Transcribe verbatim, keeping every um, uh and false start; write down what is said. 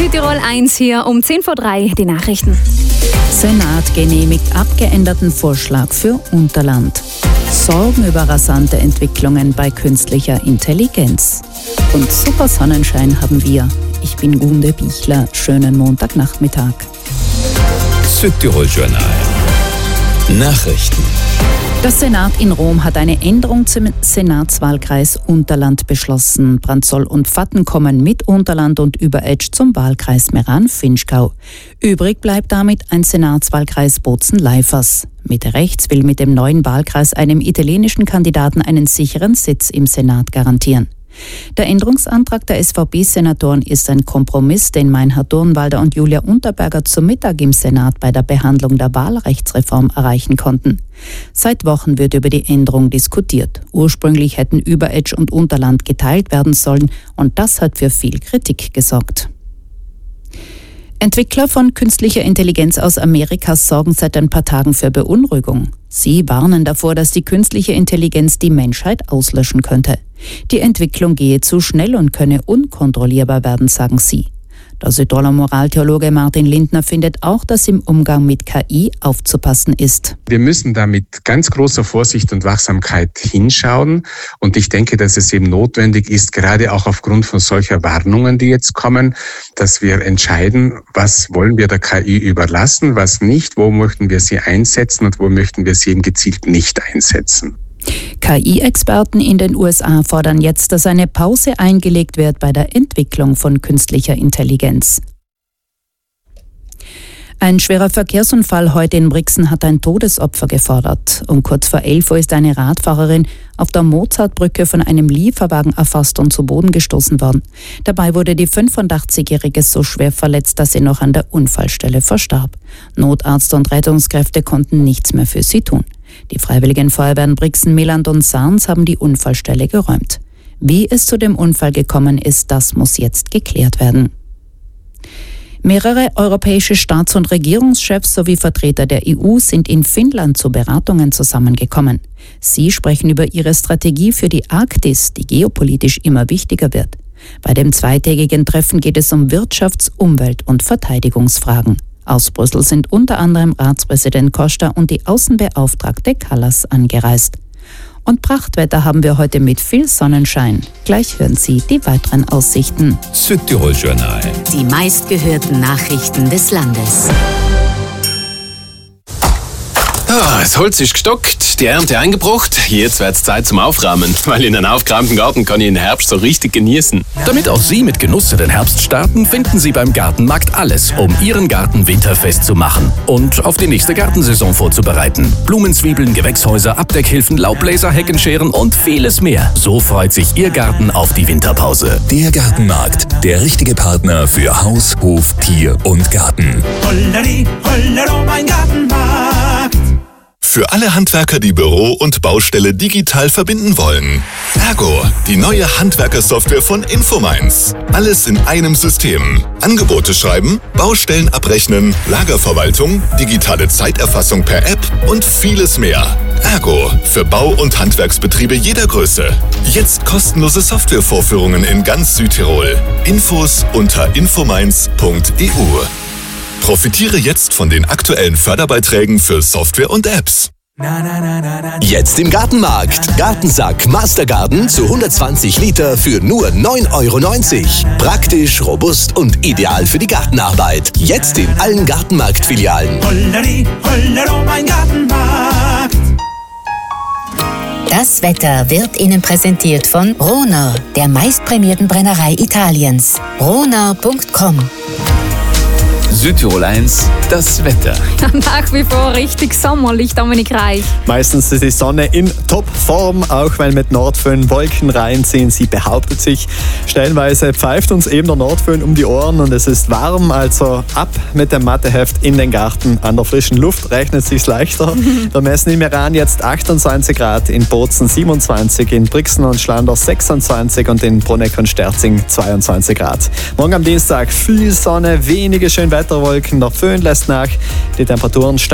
Südtirol eins hier um zehn vor drei die Nachrichten. Senat genehmigt abgeänderten Vorschlag für Unterland. Sorgen über rasante Entwicklungen bei künstlicher Intelligenz. Und super Sonnenschein haben wir. Ich bin Gunde Bichler. Schönen Montagnachmittag. Südtirol Journal. Nachrichten. Der Senat in Rom hat eine Änderung zum Senatswahlkreis Unterland beschlossen. Brandsol und Vatten kommen mit Unterland und Überetsch zum Wahlkreis Meran-Finchgau. Übrig bleibt damit ein Senatswahlkreis Bozen-Leifers. Mitte rechts will mit dem neuen Wahlkreis einem italienischen Kandidaten einen sicheren Sitz im Senat garantieren. Der Änderungsantrag der S V P-Senatoren ist ein Kompromiss, den Meinhard Durnwalder und Julia Unterberger zum Mittag im Senat bei der Behandlung der Wahlrechtsreform erreichen konnten. Seit Wochen wird über die Änderung diskutiert. Ursprünglich hätten Überetsch und Unterland geteilt werden sollen und das hat für viel Kritik gesorgt. Entwickler von künstlicher Intelligenz aus Amerika sorgen seit ein paar Tagen für Beunruhigung. Sie warnen davor, dass die künstliche Intelligenz die Menschheit auslöschen könnte. Die Entwicklung gehe zu schnell und könne unkontrollierbar werden, sagen sie. Der Südtiroler Moraltheologe Martin Lindner findet auch, dass im Umgang mit K I aufzupassen ist. Wir müssen da mit ganz großer Vorsicht und Wachsamkeit hinschauen. Und ich denke, dass es eben notwendig ist, gerade auch aufgrund von solcher Warnungen, die jetzt kommen, dass wir entscheiden, was wollen wir der K I überlassen, was nicht, wo möchten wir sie einsetzen und wo möchten wir sie eben gezielt nicht einsetzen. K I-Experten in den U S A fordern jetzt, dass eine Pause eingelegt wird bei der Entwicklung von künstlicher Intelligenz. Ein schwerer Verkehrsunfall heute in Brixen hat ein Todesopfer gefordert. Um kurz vor elf Uhr ist eine Radfahrerin auf der Mozartbrücke von einem Lieferwagen erfasst und zu Boden gestoßen worden. Dabei wurde die fünfundachtzigjährige so schwer verletzt, dass sie noch an der Unfallstelle verstarb. Notarzt und Rettungskräfte konnten nichts mehr für sie tun. Die Freiwilligen Feuerwehren Brixen, Meland und Sarns haben die Unfallstelle geräumt. Wie es zu dem Unfall gekommen ist, das muss jetzt geklärt werden. Mehrere europäische Staats- und Regierungschefs sowie Vertreter der E U sind in Finnland zu Beratungen zusammengekommen. Sie sprechen über ihre Strategie für die Arktis, die geopolitisch immer wichtiger wird. Bei dem zweitägigen Treffen geht es um Wirtschafts-, Umwelt- und Verteidigungsfragen. Aus Brüssel sind unter anderem Ratspräsident Costa und die Außenbeauftragte Kallas angereist. Und Prachtwetter haben wir heute mit viel Sonnenschein. Gleich hören Sie die weiteren Aussichten. Südtirol Journal. Die meistgehörten Nachrichten des Landes. Ah, das Holz ist gestockt, die Ernte eingebracht. Jetzt wird's Zeit zum Aufräumen, weil in einem aufgeräumten Garten kann ich den Herbst so richtig genießen. Damit auch Sie mit Genuss in den Herbst starten, finden Sie beim Gartenmarkt alles, um Ihren Garten winterfest zu machen und auf die nächste Gartensaison vorzubereiten. Blumenzwiebeln, Gewächshäuser, Abdeckhilfen, Laubbläser, Heckenscheren und vieles mehr. So freut sich Ihr Garten auf die Winterpause. Der Gartenmarkt, der richtige Partner für Haus, Hof, Tier und Garten. Holleri, hollero, mein Gartenmarkt. Für alle Handwerker, die Büro und Baustelle digital verbinden wollen. Ergo, die neue Handwerkersoftware von Infomines. Alles in einem System. Angebote schreiben, Baustellen abrechnen, Lagerverwaltung, digitale Zeiterfassung per App und vieles mehr. Ergo, für Bau- und Handwerksbetriebe jeder Größe. Jetzt kostenlose Softwarevorführungen in ganz Südtirol. Infos unter infomines punkt e u. Profitiere jetzt von den aktuellen Förderbeiträgen für Software und Apps. Jetzt im Gartenmarkt. Gartensack Mastergarden zu hundertzwanzig Liter für nur neun Euro neunzig. Praktisch, robust und ideal für die Gartenarbeit. Jetzt in allen Gartenmarkt-Filialen. Holleri, hollero, mein Gartenmarkt. Das Wetter wird Ihnen präsentiert von Rohner, der meistprämierten Brennerei Italiens. rohner punkt com. Südtirol eins, das Wetter. Nach wie vor richtig sommerlich, Dominik Reich. Meistens ist die Sonne in Topform, auch weil mit Nordföhn Wolken reinziehen. Sie behauptet sich. Stellenweise pfeift uns eben der Nordföhn um die Ohren und es ist warm, also ab mit dem Matheheft in den Garten. An der frischen Luft rechnet sich's leichter. Wir messen im Iran jetzt achtundzwanzig Grad, in Bozen siebenundzwanzig, in Brixen und Schlandern sechsundzwanzig und in Bruneck und Sterzing zweiundzwanzig Grad. Morgen am Dienstag viel Sonne, wenige schön Wetterwolken, der Föhn lässt nach, die Temperaturen steigen.